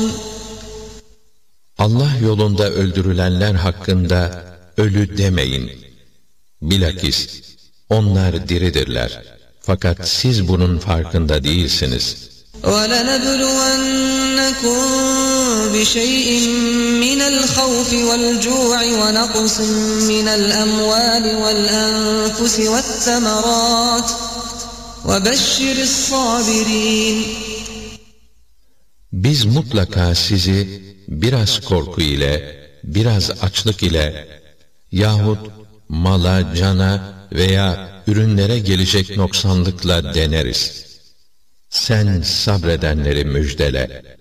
Allah yolunda öldürülenler hakkında ölü demeyin. Bilakis onlar diridirler. Fakat siz bunun farkında değilsiniz. وَلَنَبْلُوَنَّكُمْ بِشَيْءٍ مِّنَ الْخَوْفِ وَالْجُوعِ وَنَقْصٍ مِّنَ الْأَمْوَالِ وَالْأَنفُسِ وَالثَّمَرَاتِ وَبَشِّرِ الصَّابِرِينَ. Biz mutlaka sizi biraz korku ile, biraz açlık ile yahut mala, cana veya ürünlere gelecek noksanlıkla deneriz. Sen sabredenleri müjdele.